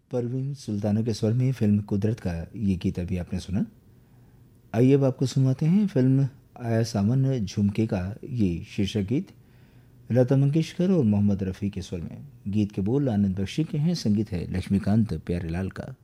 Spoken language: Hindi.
परवीन सुल्ताना के स्वर में फिल्म कुदरत का ये गीत अभी आपने सुना। आइए अब आपको सुनवाते हैं फिल्म आया सावन झुमके का ये शीर्षक गीत। लता मंगेशकर और मोहम्मद रफ़ी के स्वर में। गीत के बोल आनंद बख्शी के हैं, संगीत है लक्ष्मीकांत प्यारेलाल का।